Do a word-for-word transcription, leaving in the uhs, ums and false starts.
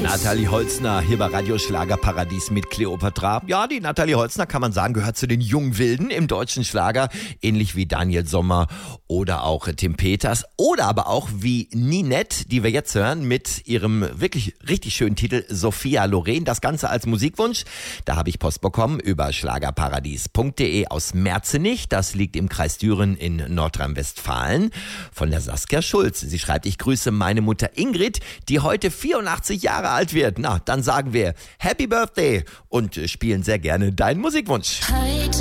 Nathalie Holzner hier bei Radio Schlagerparadies mit Kleopatra. Ja, die Nathalie Holzner, kann man sagen, gehört zu den jungen Wilden im deutschen Schlager, ähnlich wie Daniel Sommer oder auch Tim Peters oder aber auch wie Ninette, die wir jetzt hören mit ihrem wirklich richtig schönen Titel Sophia Loren. Das Ganze als Musikwunsch. Da habe ich Post bekommen über schlagerparadies punkt de aus Merzenich. Das liegt im Kreis Düren in Nordrhein-Westfalen von der Saskia Schulz. Sie schreibt, ich grüße meine Mutter Ingrid, die heute vierundachtzig Jahre alt wird. Na, dann sagen wir Happy Birthday und spielen sehr gerne deinen Musikwunsch.